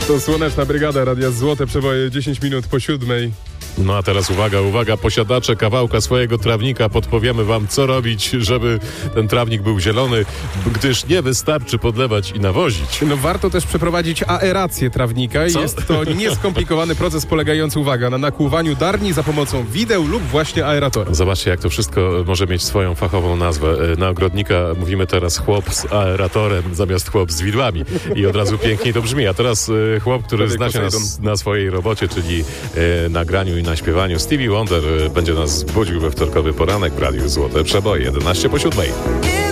To Słoneczna Brygada, Radia Złote Przeboje, 10 minut po 7. No a teraz uwaga, posiadacze kawałka swojego trawnika, podpowiemy wam, co robić, żeby ten trawnik był zielony, gdyż nie wystarczy podlewać i nawozić. No warto też przeprowadzić aerację trawnika. Co? Jest to nieskomplikowany proces polegający, uwaga, na nakłuwaniu darni za pomocą wideł lub właśnie aeratora. Zobaczcie, jak to wszystko może mieć swoją fachową nazwę. Na ogrodnika mówimy teraz chłop z aeratorem zamiast chłop z widłami. I od razu piękniej to brzmi. A teraz chłop, który zna się na swojej robocie, czyli na graniu i na śpiewaniu. Stevie Wonder będzie nas budził we wtorkowy poranek w Radiu Złote Przeboje, 11 po 7.